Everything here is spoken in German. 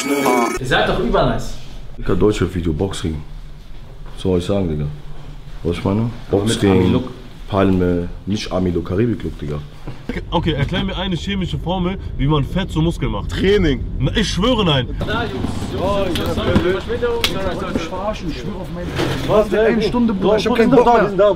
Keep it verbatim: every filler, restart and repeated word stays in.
Ihr seid doch übernice. Digga, Deutschrap-Video, Boxring. Was soll ich sagen, Digga? Was ich meine? Boxring, Palme, nicht Army-Look, Karibik-Look, Digga. Okay, erklär mir eine chemische Formel, wie man Fett zu Muskeln macht. Training. Na, ich schwöre, nein. Da, Jungs. Oh, ich hab Verspätung. Ich schwöre auf meine... Was, eine Stunde, Bruder, ich hab keinen Bock mehr.